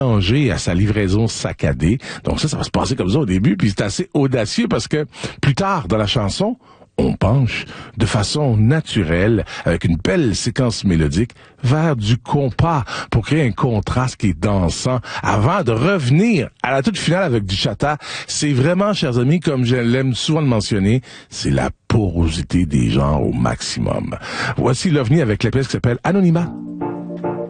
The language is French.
à sa livraison saccadée. Donc ça va se passer comme ça au début, puis c'est assez audacieux parce que plus tard dans la chanson, on penche de façon naturelle, avec une belle séquence mélodique, vers du compas pour créer un contraste qui est dansant avant de revenir à la toute finale avec du chata. C'est vraiment, chers amis, comme je l'aime souvent de mentionner, c'est la porosité des genres au maximum. Voici l'OVNI avec la pièce qui s'appelle Anonymat.